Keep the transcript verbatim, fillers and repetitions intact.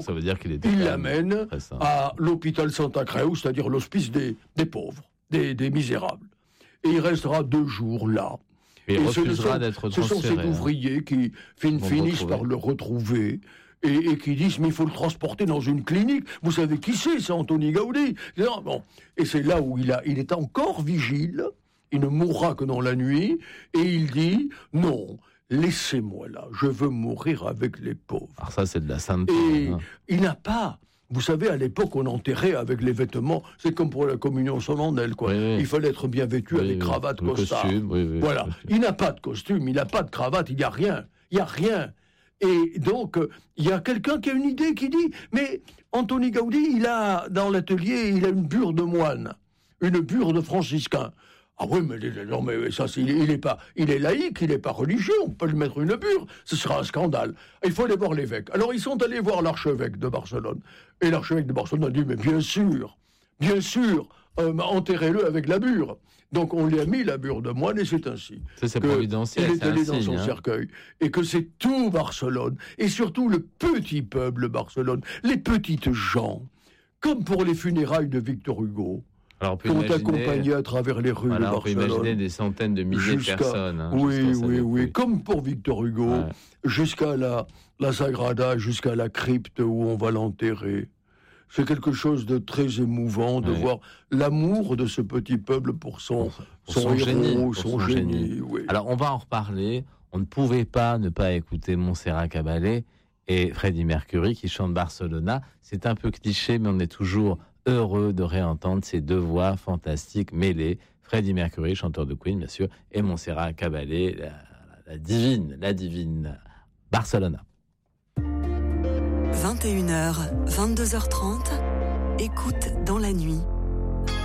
Ça veut dire qu'il était. Il l'amène à l'hôpital Santa Creu, c'est-à-dire l'hospice des, des pauvres, des, des misérables. Et il restera deux jours là. Et, et il refusera sont, d'être transféré. Ce sont ces ouvriers qui fin, finissent par le retrouver et, et qui disent mais il faut le transporter dans une clinique. Vous savez qui c'est, c'est Antoni Gaudí. Bon. Et c'est là où il, a, il est encore vigile. Il ne mourra que dans la nuit. Et il dit non, laissez-moi là. Je veux mourir avec les pauvres. Alors ça, c'est de la sainteté. Et hein. il n'a pas... Vous savez, à l'époque, on enterrait avec les vêtements. C'est comme pour la communion solennelle, quoi. Oui, oui. Il fallait être bien vêtu oui, avec oui. cravate, le costard. Costume, oui, oui, voilà. Il n'a pas de costume, il n'a pas de cravate, il n'y a rien. Il n'y a rien. Et donc, il y a quelqu'un qui a une idée qui dit, mais Antoni Gaudí, il a, dans l'atelier, il a une bure de moine. Une bure de franciscain. Ah oui, mais non, mais ça, c'est, il est pas, il est laïque, il n'est pas religieux, on peut lui mettre une bure, ce sera un scandale. Il faut aller voir l'évêque. Alors ils sont allés voir l'archevêque de Barcelone. Et l'archevêque de Barcelone a dit, mais bien sûr, bien sûr, euh, enterrez-le avec la bure. Donc on lui a mis la bure de moine et c'est ainsi. Ça, c'est providentiel, il est allé dans signe, son hein. cercueil. Et que c'est tout Barcelone, et surtout le petit peuple Barcelone, les petites gens, comme pour les funérailles de Victor Hugo. Alors, on peut qu'on imaginer, accompagnait à travers les rues voilà, de Barcelone. On peut imaginer des centaines de milliers jusqu'à, de personnes. Hein, oui, oui, oui. Comme pour Victor Hugo, ouais. jusqu'à la, la Sagrada, jusqu'à la crypte où on va l'enterrer. C'est quelque chose de très émouvant de ouais. voir l'amour de ce petit peuple pour son, pour, pour son, son héros, génie. Pour son, son génie. génie. Oui. Alors, on va en reparler. On ne pouvait pas ne pas écouter Montserrat Caballé et Freddie Mercury qui chantent Barcelona. C'est un peu cliché, mais on est toujours heureux de réentendre ces deux voix fantastiques mêlées. Freddie Mercury, chanteur de Queen, bien sûr, et Montserrat Caballé, la, la divine, la divine Barcelona. vingt et une heures, vingt-deux heures trente, écoute dans la nuit.